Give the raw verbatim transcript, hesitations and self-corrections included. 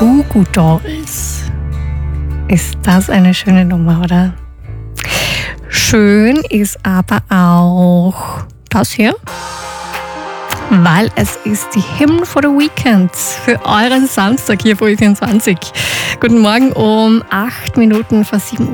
Goo Goo Dolls. Ist das eine schöne Nummer, oder? Schön ist aber auch das hier, weil es ist die Hymn for the Weekend für euren Samstag hier bei Ö vierundzwanzig. Guten Morgen um acht Minuten vor sieben Uhr.